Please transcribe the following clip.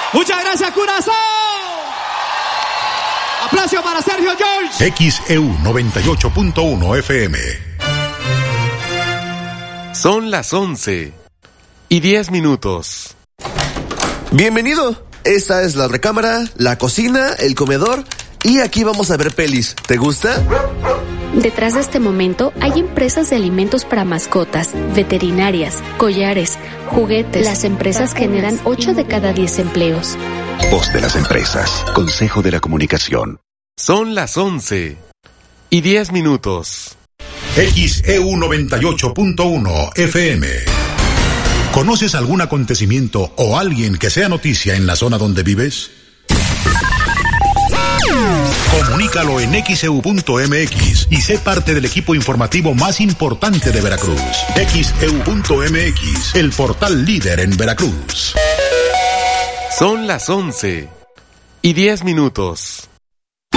Muchas gracias, Curazao. Aplauso para Sergio George. XEU 98.1 FM. Son las 11:10. Bienvenido. Esta es la recámara, la cocina, el comedor y aquí vamos a ver pelis. ¿Te gusta? Detrás de este momento hay empresas de alimentos para mascotas, veterinarias, collares, juguetes. Las empresas generan 8 de cada 10 empleos. Voz de las empresas. Consejo de la Comunicación. Son las 11:10. XEU 98.1 FM. ¿Conoces algún acontecimiento o alguien que sea noticia en la zona donde vives? Comunícalo en xeu.mx y sé parte del equipo informativo más importante de Veracruz. xeu.mx, el portal líder en Veracruz. Son las 11:10.